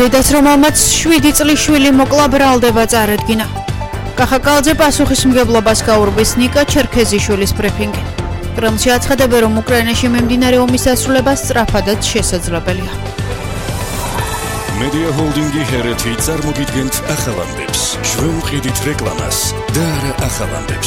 დედას რომელმაც 7 წლის შვილი მოკლა ბრალდება წარადგინა. კახაკალძე პასუხისმგებლობას გაურბის ნიკა ჩერქეზიშვილის ბრიფინგი. კრემლში აცხადებენ, რომ უკრაინაში მიმდინარე ომის დასრულება სწრაფადაც შესაძლებელია. Media Holding-ი ჰერეთი წარმოგიდგენთ ახალამდებს. შვენყიდით რეკლამას და არა ახალამდებს.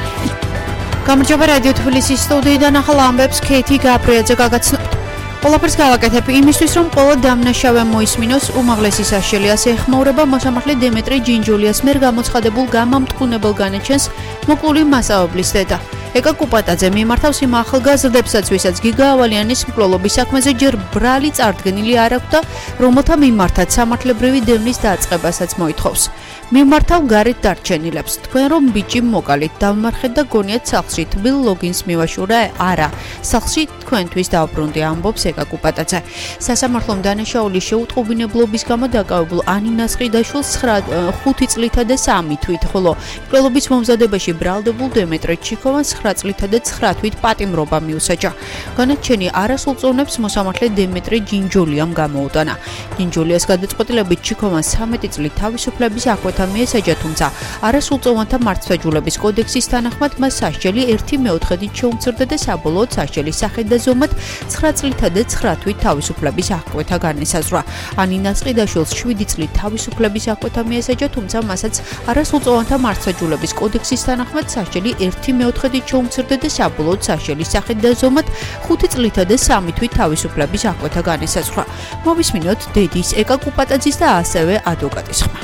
გამარჯობა რადიო თბილისის სტუდიიდან ახალ ამბებს ქეითი გაბრიაძე გაგაცნობთ. ყველაფერს გავაკეთებ იმისთვის, რომ ყველა დამნაშავე მოისმინოს უმაღლესი საშელი. ასე ეხმაურება მოსამართლე დემეტრე ჯინჯულიას მიერ გამოცხადებულ გამამტყუნებელ განაჩენს მოკლული მასწავლებლის დედა. ეკა კუპატაძე მიმართავს იმ ახალგაზრდებსაც, ვისაც გიგა ავალიანის მკვლელობის საქმეზე ჯერ ბრალი წარდგენილი არ აქვს და რომელთა მიმართაც სამართლებრივი დევნის დაწყებასაც მოითხოვს. მიმართავ გარეთ დარჩენილებს. თქვენ რომ ბიჭი მოკალით დავმარხეთ და გონიათ სახლში თბილ ლოგინს მივაშურა? არა. სახლში თქვენთვის დავბრუნდი, ამბობს ეკა კუპატაძე. სასამართლომ დანაშაულის შეუტყობინებლობის გამო დაკავებულ ანინას ყიდაშვილს 5 წლითა და 3 თვით, ხოლო მკვლელობის მომზადებაში ბრალდებულ დემეტრე ჩიქოვანს 9 წლითა და 9 თვით პატიმრობა მიუსაჯა. განაჩენი არასრულწლოვნებს მოსამართლე დემეტრე ჯინჯულიამ გამოუტანა. ჯინჯულიას გადაწყვეტილებით ჩიქოვანს 13 წლით თავისუფლების აკვეთა მიესაჯა, თუმცა არასრულწლოვანთა მართლმსაჯულების კოდექსის თანახმად მას სასჯელი 1/4-ით შეუმცირდა და საბოლოოდ სასჯელის სახით და ზომად 9 წლითა და 9 თვით თავისუფლების აკვეთა განესაზღვრა. ანინას ყიდაშვილს 7 წლით თავისუფლების აკვეთა მიესაჯა, თუმცა მასაც არასრულწლოვანთა მართლმსაჯულების კოდექსის თანახმად სასჯელი 1/4-ით შეუმცირდა და საბოლოოდ სასჯელის სახით და ზომად 5 წლითა და 3 თვით თავისუფლების აკვეთა განესაზღვრა. მოვისმინოთ დედის ეკა კუპატაძის და ასევე ადვოკატის ხმა.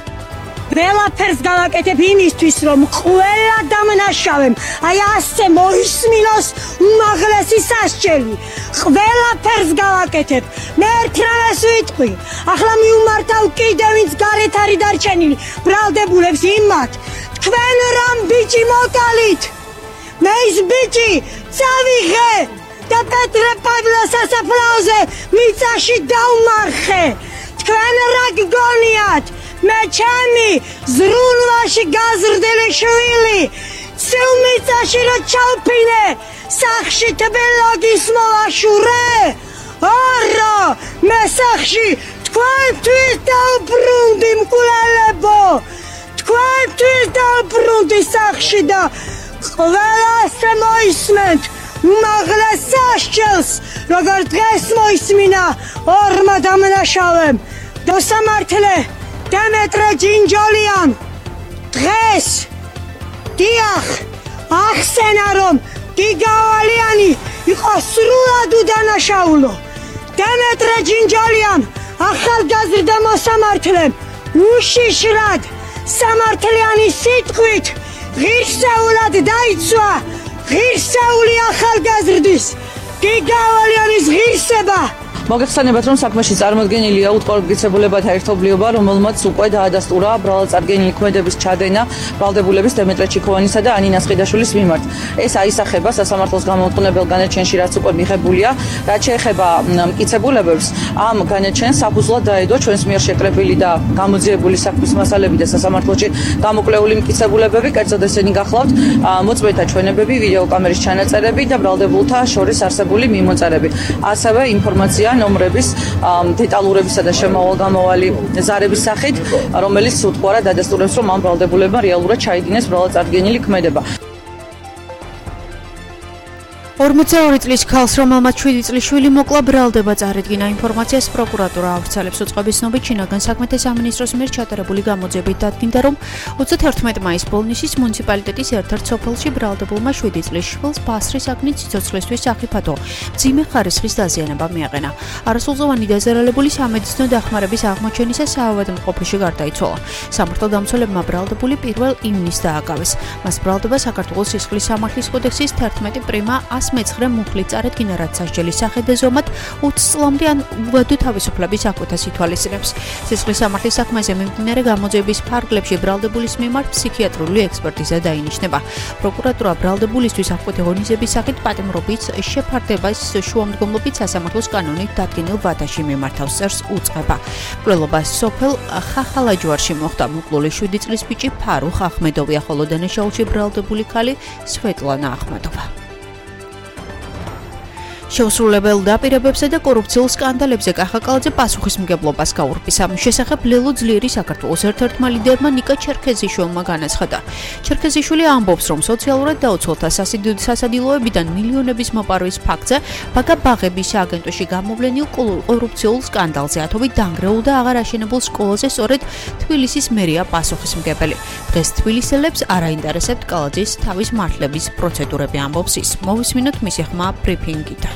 ყველაფერს გავაკეთებ იმისთვის, რომ ყველა დამნაშავემ აი ასე მოისმინოს უმაღლესი სასჯელი. ყველაფერს გავაკეთებ. მე ერთ რამეს ვიტყვი. ახლა მიუმართავ კიდევ ვინც გარეთ არის დარჩენილი, ბრალდებულებს იმათ. თქვენ რამ ბიჭი მოკალით? მე ის ბიჭი წავიღე და პეტრე პავლეს სასაფლაოზე მიწაში დავმარხე. თქვენ რა გგონიათ? მე ჩემი ზრუნვაში გაზრდილი შვილი ცილ მიწაში რა ჩავფინე, სახლში თბილოგის მოვაშურე? არა, მე სახლში თქვენთვის დავბრუნდი მკვლელებო, თქვენთვის დავბრუნდი სახლში და ყველას მოისმენთ უმაღლეს სასჯელს, როგორც დღეს მოისმინა ორმა დამნაშავემ. მოსამართლე დემეტრე ჯინჯულიამ დღეს დიახ ახსენა, რომ გიგა ავალიანი იყო სრულად უდანაშაულო. დემეტრე ჯინჯულიამ ახალგაზრდა მოსამართლემ უშიშრად სამართლიანი სიტყვით ღირსეულად დაიცვა ღირსეული ახალგაზრდის გიგა ავალიანის ღირსება. მოგეხსენებათ, რომ საქმეში წარმოდგენილია უტყორობგიცებულებათა ერთობლიობა, რომელმაც უკვე დაადასტურა ბრალადწარდგენილი ქმედების ჩადენა ბრალდებულების დემეტრე ჩიქოვანისა და ანინას ყიდაშვილის მიმართ. ეს აისახება სასამართლოს გამომტყუნებელ განაჩენში, რაც უკვე მიღებულია. რაც შეეხება მტკიცებულებებს, ამ განაჩენს საფუძვლად დაედო ჩვენს მიერ შეკრებილი და გამოძიებული საქმის მასალები და სასამართლოში გამოკვლეული მტკიცებულებები, კერძოდ ესენი გახლავთ მოწმეთა ჩვენებები, ვიდეოკამერის ჩანაწერები და ბრალდებულთა შორის არსებული მიმოწერები. ასევე ინფორმაცია ნომრების დეტალურებისა და შემავალ-გამავალი ზარების სახით, რომელიც უთყურა დადასტურებს, რომ ამ ბრალდებულებმა რეალურად ჩაიდინეს ბრალადწარდგენილი ქმედება. 42 წლის ქალს, რომელმაც 7 წლის შვილი მოკლა, ბრალდება წარადგინა. ინფორმაციას პროკურატურა ავრცელებს. უწყების ცნობით, შინაგან საქმეთა სამინისტროს მიერ ჩატარებული გამოძიებით დადგინდა, რომ 31 მაისს ბოლნისის მუნიციპალიტეტის ერთ-ერთ სოფელში ბრალდებულმა 7 წლის შვილს ბასრის აგნით სიცოცხლისთვის საფრთხო მძიმე ხარისხის დაზიანება მიაყენა. არასრულწლოვანი დაზარალებული სამედიცინო დახმარების აღმოჩენისას საავადმყოფოში გარდაიცვალა. სამართალდამცველებმა ბრალდებული 1 ივნისს დააკავეს. მას ბრალდება საქართველოს სისხლის სამართლის კოდექსის 11 პრიმა 109 მუხლით წარადგინა, რაც სასჯელის სახით და ზომად 20 წლამდე ან უვადო თავისუფლების აკვეთას ითვალისწინებს. სისხლის სამართლის საქმეზე მიმდინარე გამოძიების ფარგლებში ბრალდებულის მიმართ ფსიქიატრული ექსპერტიზა დაინიშნება. პროკურატურა ბრალდებულისთვის აკვეთი ღონისძიების სახით პატიმრობით შეფარდებას შუამდგომლობით სასამართლოს კანონით დადგენილ ვადაში მიმართავს, წერს უწყება. მკვლელობა სოფელ ხახალაჯვარში მოხდა. მოკლული 7 წლის ბიჭი ფარუხ ახმედოვია, ხოლო დანაშაულში ბრალდებული ქალი სვეტლანა ახმედოვა. შეუსრულებელ დაპირებებსა და კორუფციულ სკანდალებზე კახაკალაძე პასუხისმგებლობას გაურბის. ამ შესახებ ლელო ძლიერი საქართველოს ერთ-ერთმა ლიდერმა ნიკა ჩერქეზიშვილმა განაცხადა. ჩერქეზიშვილი ამბობს, რომ სოციალურად დაუცველთა სასადილოებიდან მილიონების მოპარვის ფაქტზე ბაგა ბაღების სააგენტოში გამოვლენილ კორუფციულ სკანდალზე ათობით დანგრეულ და აღარ აშენებულ სკოლაზე სწორედ თბილისის მერია პასუხისმგებელი. დღეს თბილისელებს არ აინტერესებთ კალაძის თავის მართლების პროცედურები, ამბობს ის. მოვისმინოთ მისი ხმა ბრიფინგიდან.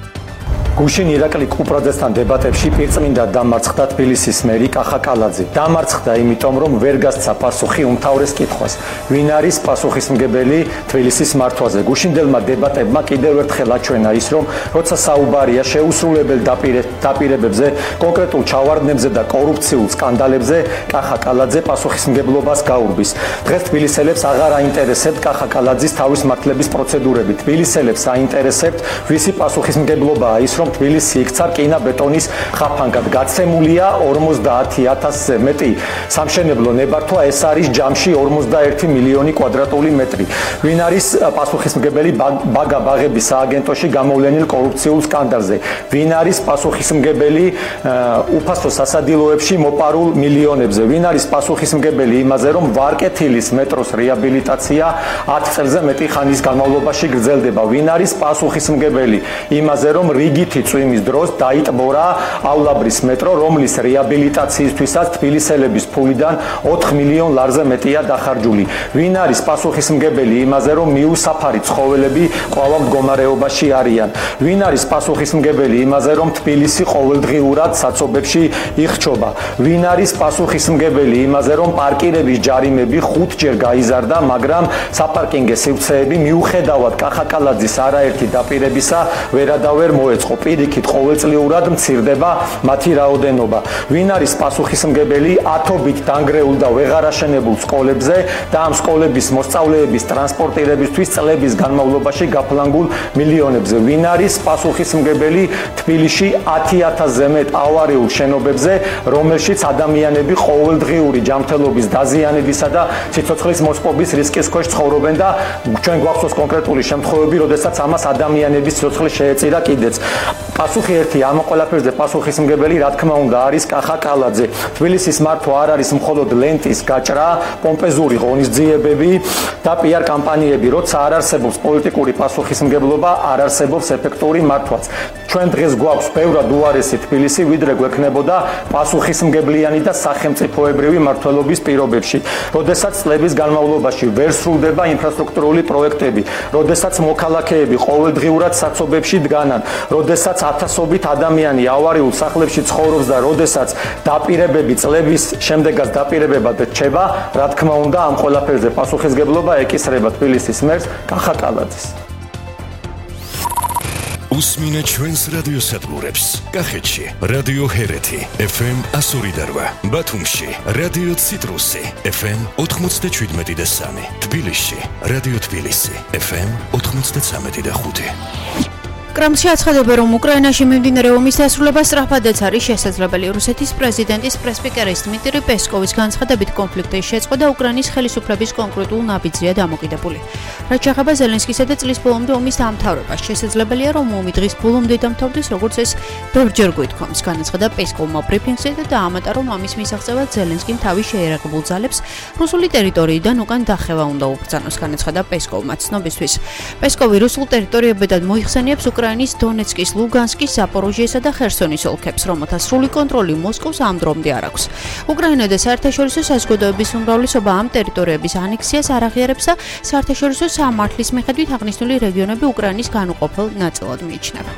გუშინ ირაკლი კუპრაძესთან დებატებში პირწმინდად დამარცხდა თბილისის მერი კახაკალაძე. დამარცხდა იმიტომ, რომ ვერ გასცა პასუხი უმთავრეს კითხვას. ვინ არის პასუხისმგებელი თბილისის მართვაზე? გუშინდელმა დებატებმა კიდევ ერთხელ აჩვენა ის, რომ როცა საუბარია შეუსრულებელ დაპირებებზე, კონკრეტულ ჩავარდნებზე და კორუფციულ სკანდალებზე, კახაკალაძე პასუხისმგებლობას გაურბის. დღეს თბილისელებს აღარ აინტერესებთ კახაკალაძის თავის მართლების პროცედურები. თბილისელებს აინტერესებთ ვისი პასუხისმგებლობაა ის, რომ თბილისი იქცა რკინა-ბეტონის ხაფანგად. გაცემულია 50,000-ზე მეტი სამშენებლო ნებართვა, ეს არის ჯამში 41 მილიონი კვადრატული მეტრი. ვინ არის პასუხისმგებელი ბაგა ბაღების სააგენტოში გამოვლენილ კორუფციულ სკანდალზე? ვინ არის პასუხისმგებელი უფასო სასადილოებში მოპარულ მილიონებზე? ვინ არის პასუხისმგებელი იმაზე, რომ ვარკეთილის მეტროს რეაბილიტაცია 10 წელზე მეტი ხანის განმავლობაში გრძელდება? ვინ არის პასუხისმგებელი იმაზე, რომ რიგითი წვიმის დროს დაიტბორაავლაბრის მეტრო, რომლის რეაბილიტაციისთვისაც თბილისელების ფულიდან 4 მილიონ ლარზე მეტია დახარჯული? ვინ არის პასუხისმგებელი იმაზე, რომ მიუსაფარი ცხოველები ყველა მდგომარეობაში არიან? ვინ არის პასუხისმგებელი იმაზე, რომ თბილისი ყოველდღიურად საცობებში იხრჩობა? ვინ არის პასუხისმგებელი იმაზე, რომ პარკირების ჯარიმები 5-ჯერ გაიზარდა, მაგრამ საპარკინგო სივრცეები მიუხედავად კახაკალაძის არაერთი დაპირებისა ვერადავერ მოეწყო? პირიქით ყოველწლიურად მცირდება მათი რაოდენობა. ვინ არის პასუხისმგებელი ათობით დანგრეულ და ვეღარ აშენებულ სკოლებზე და ამ სკოლების მოსწავლეების ტრანსპორტირებისთვის წლების განმავლობაში გაფლანგულ მილიონებზე? ვინ არის პასუხისმგებელი თბილისში 10,000-ზე მეტ ავარიულ შენობებზე, რომელშიც ადამიანები ყოველდღიური ჯანმრთელობის დაზიანებისა და სიცოცხლის მოსპობის რისკის ქვეშ ცხოვრობენ და ჩვენ გვახსოვს კონკრეტული შემთხვევები, როდესაც ამას ადამიანების სიცოცხლე შეეწირა კიდეც. პასუხი ერთი, ამ ყველაფერზე პასუხისმგებელი რა თქმა უნდა არის კახაკალაძე. თბილისის მართვა არ არის მხოლოდ ლენტის გაჭრა, პომპეზური ღონისძიებები და პიარ კამპანიები. როცა არ არსებობს პოლიტიკური პასუხისმგებლობა, არ არსებობს ეფექტური მართვაც. ჩვენ დღეს გვაქვს ბევრად უარესი თბილისი, ვიდრე გვექნებოდა პასუხისმგებლიანი და სახელმწიფოებრივი მმართველობის პირობებში. როდესაც წლების განმავლობაში ვერ სრულდება ინფრასტრუქტურული პროექტები, როდესაც მოქალაქეები ყოველდღიურად საცობებში დგანან, როდესაც ათასობით ადამიანი ავარიულ სახლებში ცხოვრობს და როდესაც დაპირებები წლების შემდეგაც დაპირებებად რჩება, რა თქმა უნდა ამ ყველაფერზე პასუხისმგებლობა ეკისრება თბილისის მერს კახაკალაძეს. უსმინეთ ჩვენს რადიოსადგურებს. კახეთში რადიო ჰერეთი FM 102.8, ბათუმში რადიო ციტრუსი FM 97.3, თბილისში რადიო თბილისი FM 93.5. კრემლში აცხადებენ, რომ უკრაინაში მიმდინარე ომის დასრულება სწრაფადაც არის შესაძლებელი. რუსეთის პრეზიდენტის პრესპიკერის დმიტრი პესკოვის განცხადებით, კონფლიქტის შეწყვეტა უკრაინის ხელისუფლების კონკრეტულ ნაბიჯზეა დამოკიდებული. რაც შეეხება ზელენსკისა და წლის ბოლომდე ომის დამთავრებას, შესაძლებელია, რომ ომი დღის ბოლომდე დამთავრდეს, როგორც ეს ბევრჯერ გვითქვამს, განაცხადა პესკოვმა ბრიფინგზე და დაამატა, რომ ამის მისაღწევად ზელენსკიმ თავის შეერაგებულ ძალებს რუსული ტერიტორიიდან უკან დახევა უნდა უბრძანოს, განაცხადა პესკოვმა. ცნობისთვის, პესკოვი რუსულ ტერიტორიებიდან მოიხსენიებს უკრაინის დონეცკის, ლუგანსკის, ზაპოროჟიესა და ხერსონის ოლქებს, რომელთა სრული კონტროლი მოსკოვს ამ დრომდე არ აქვს. უკრაინა და საერთაშორისო საზოგადოების უმრავლესობა ამ ტერიტორიების ანექსიას არ აღიარებს და საერთაშორისო სამართლის მიხედვით აღნიშნული რეგიონები უკრაინის განუყოფელ ნაწილად მიიჩნევა.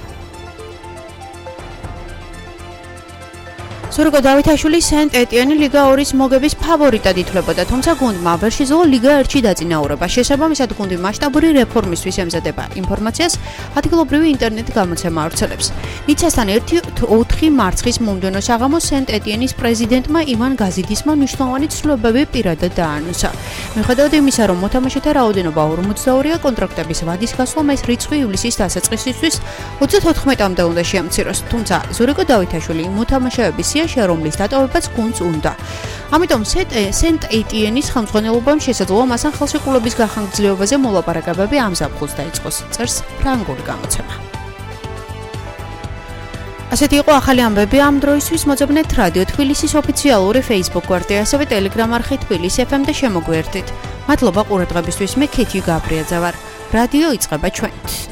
ზურიკო დავითაშვილი სენტ-ეტიენი ლიგა 2-ის მოგების ფავორიტად ითვლებოდა, თუმცა გუნდმა ვერ შეძლო ლიგა 1-ში დაწინაურება. შესაბამისად, გუნდი მასშტაბური რეფორმისთვის ემზადება. ინფორმაციას ადგილობრივი ინტერნეტ გამოცემა ავრცელებს. ნიცასთან 1-4 მარცხის მომდევნო საღამოს სენტ-ეტიენის პრეზიდენტმა ივან გაზიდისმა მნიშვნელოვანი ცვლილებები პირადად დაანონსა. მიუხედავად იმისა, რომ მოთამაშეთა რაოდენობა 42-ია, კონტრაქტების ვადის გასვლამ ეს რიცხვი ივლისის დასაწყისისთვის 34-მდე უნდა შეამციროს. თუმცა ზურიკო დავითაშვილი მოთამაშეების რომლის დატოვებაც გუნდს უნდა. ამიტომ სენტ-ეტიენის ხელმძღვანელობამ შესაძლოა მასთან ხელშეკრულების გახანგრძლივებაზე მოლაპარაკებები ამ ზაფხულს დაიწყოს, წერს ფრანგული გამოცემა. ასეთი იყო ახალი ამბები ამ დროისთვის მოძებნეთ რადიო თბილისის ოფიციალური Facebook გვერდზე, ასევე Telegram არხი თბილისი FM და შემოგვიერთდით. მადლობა ყურადღებისთვის, მე ქეთი გაბრიაძე ვარ. რადიო იწყება ჩვენით.